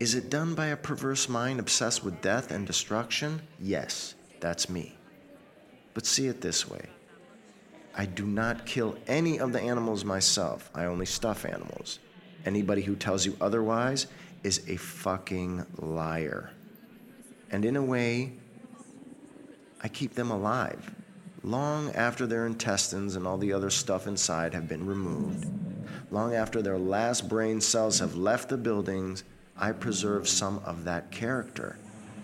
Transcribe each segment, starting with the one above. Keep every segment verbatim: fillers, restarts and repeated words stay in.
Is it done by a perverse mind obsessed with death and destruction? Yes, that's me. But see it this way. I do not kill any of the animals myself. I only stuff animals. Anybody who tells you otherwise is a fucking liar. And in a way, I keep them alive, long after their intestines and all the other stuff inside have been removed. Long after their last brain cells have left the buildings, I preserve some of that character.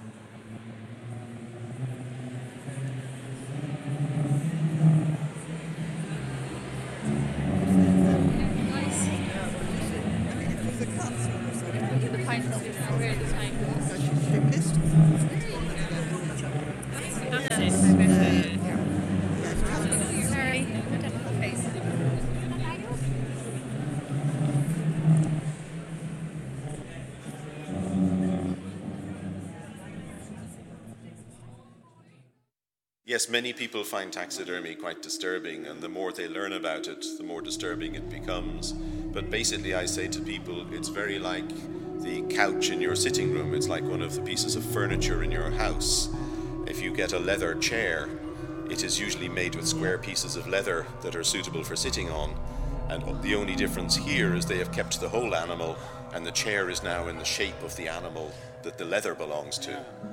Yes, many people find taxidermy quite disturbing, and the more they learn about it, the more disturbing it becomes. But basically, I say to people, it's very like the couch in your sitting room. It's like one of the pieces of furniture in your house. If you get a leather chair, it is usually made with square pieces of leather that are suitable for sitting on. And the only difference here is they have kept the whole animal, and the chair is now in the shape of the animal that the leather belongs to.